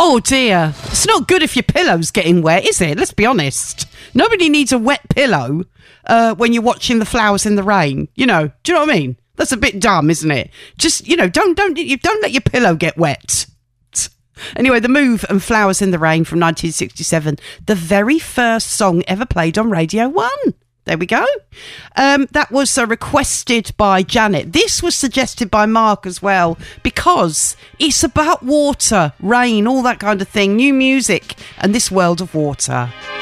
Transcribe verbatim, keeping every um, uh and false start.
Oh dear. It's not good if your pillow's getting wet, is it? Let's be honest. Nobody needs a wet pillow uh, when you're watching the flowers in the rain. You know, do you know what I mean? That's a bit dumb, isn't it? Just, you know, don't don't you don't let your pillow get wet. Anyway, The Move and Flowers in the Rain from nineteen sixty-seven, the very first song ever played on Radio one. There we go. Um, that was uh, requested by Janet. This was suggested by Mark as well, because it's about water, rain, all that kind of thing, new music, and this world of water.